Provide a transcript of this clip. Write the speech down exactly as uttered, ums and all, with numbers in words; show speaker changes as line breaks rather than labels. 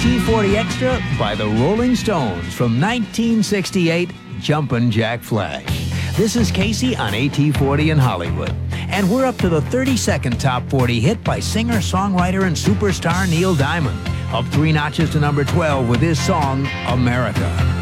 T forty Extra by the Rolling Stones from nineteen sixty-eight, Jumpin' Jack Flash. This is Casey on A T forty in Hollywood. And we're up to the thirty-second top forty hit by singer, songwriter, and superstar Neil Diamond. Up three notches to number twelve with his song, America.